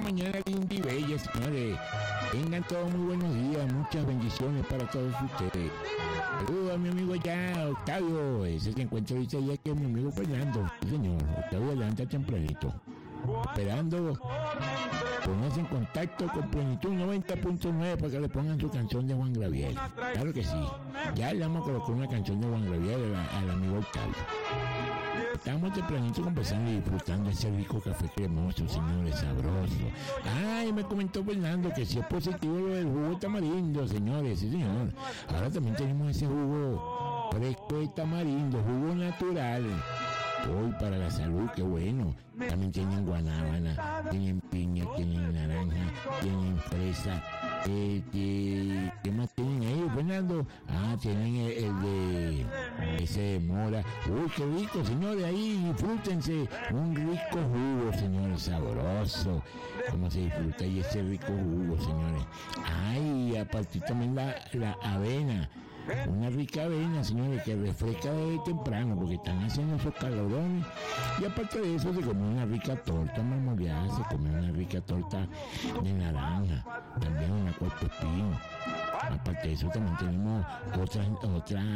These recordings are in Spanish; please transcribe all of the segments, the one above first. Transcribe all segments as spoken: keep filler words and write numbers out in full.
mañana linda y bella, señores. Tengan todos muy buenos días, muchas bendiciones para todos ustedes. Saludos a mi amigo allá, Octavio. Ese se encuentra ahorita allá, que es mi amigo Fernando. Sí, señor, Octavio levanta tempranito. Esperando ponerse en contacto con Plenitud noventa punto nueve para que le pongan su canción de Juan Gabriel. Claro que sí. Ya le vamos a colocar una canción de Juan Gabriel al amigo Octavio. Estamos tempranito conversando y disfrutando ese rico café cremoso, señores, sabroso. Ay, me comentó Fernando que si es positivo lo del jugo de tamarindo, señores, sí, señor. Ahora también tenemos ese jugo fresco de tamarindo, jugo natural. Hoy para la salud, qué bueno. También tienen guanábana, tienen piña, tienen naranja, tienen fresa. Eh, ¿qué, ¿Qué más tienen ahí, Fernando? Ah, tienen el, el de ese de mora. Uy, qué rico, señores, ahí disfrútense un rico jugo, señores, sabroso. ¿Cómo se disfruta ahí ese rico jugo, señores? Ay, aparte también la, la avena. Una rica avena, señores, que refresca de temprano porque están haciendo esos calorones. Y aparte de eso, se come una rica torta marmoleada, se come una rica torta de naranja, también una cuerpo espino. Aparte de eso, también tenemos otras, otras,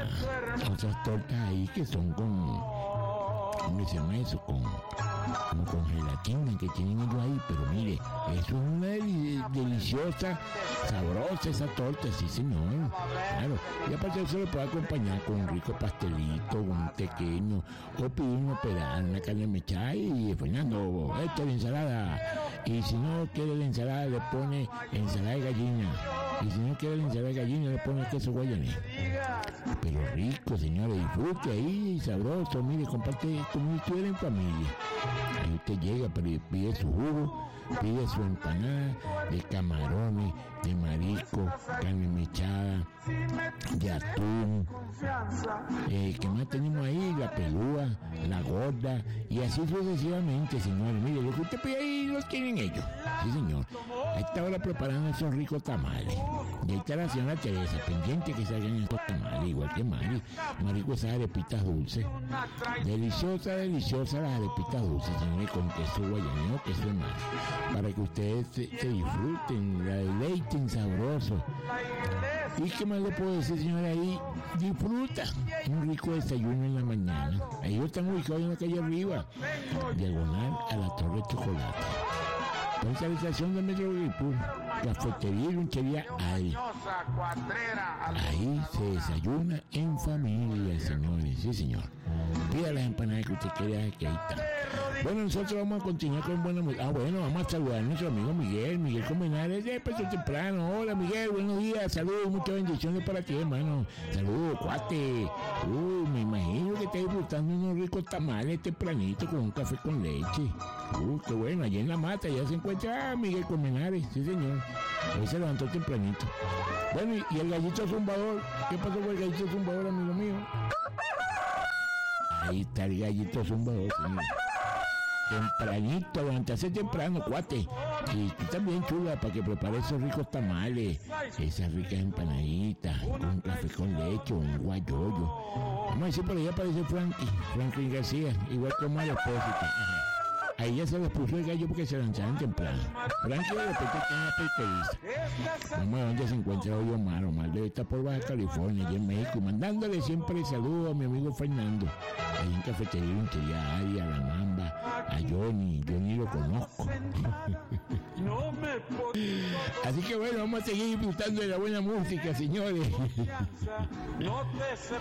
otras tortas ahí que son con, ¿cómo se llama eso? Con, como con gelatina que tienen ellos ahí, pero mire, eso es una del, deliciosa, sabrosa esa torta, sí señor, claro. Y aparte de eso lo puede acompañar con un rico pastelito, un pequeño, o pedir un operar, una carne mechada y Fernando, esta es la ensalada. Y si no quiere la ensalada, le pone ensalada de gallina. Y si no quiere la ensalada de gallina, le pone queso guayanés. Pero rico, señores, disfrute ahí, sabroso, mire, comparte como si estuviera en familia. Ahí usted llega, pide su jugo, pide su empanada de camarones, de marisco, carne mechada, de atún. Eh, ¿Qué más tenemos ahí? La pelúa, la gorda, y así sucesivamente, señores. Mire, lo que usted pide ahí lo tienen ellos. Sí, señor. A esta hora preparando esos ricos tamales. Y ahí está la señora Teresa, pendiente que salgan esos tamales, igual que Mari. Mari con esas arepitas dulces. Deliciosa, deliciosa las arepitas dulces, señores, con queso guayanés, queso de mar. Para que ustedes se, se disfruten, la deleiten sabroso. ¿Y qué más le puedo decir, señora? Ahí disfruta un rico desayuno en la mañana. Ellos están ubicados en la calle arriba, diagonal a la Torre de Chocolate. Localización de Metro Gripur, cafetería y lunchería ahí. Ahí se desayuna en familia, señores. Sí, señor. Pida las empanadas que usted quiera, que ahí está. Bueno, nosotros vamos a continuar con buena música. Ah, bueno, vamos a saludar a nuestro amigo Miguel, Miguel Comenares, de Peso Temprano. Hola, Miguel, buenos días, saludos, muchas bendiciones para ti, hermano. Saludos, cuate. Uy, me imagino que está disfrutando unos ricos tamales tempranito con un café con leche. Uy, qué bueno, allá en la mata ya se encuentra ah, Miguel Comenares, sí, señor. Hoy se levantó tempranito. Bueno, y, y el gallito zumbador, ¿qué pasó con el gallito zumbador, amigo mío? Ahí está el gallito zumbador, señor. Tempranito, levantarse temprano, cuate. Y tú también, chula, para que prepare esos ricos tamales, esas ricas empanaditas, con un café con leche, un guayoyo. Vamos a decir, por allá aparece Frankie, Franklin García, igual como a la esposa. Ahí ya se les puso el gallo porque se lanzaban temprano. Frankie de repente está en la peiterista. Vamos a ver dónde se encuentra hoy Omar. Omar debe estar por Baja California, allá en México, mandándole siempre saludos a mi amigo Fernando. Ahí en cafetería, lunchería, Aria, La Mamba, a Johnny, Johnny lo conozco. Así que bueno, vamos a seguir disfrutando de la buena música, señores.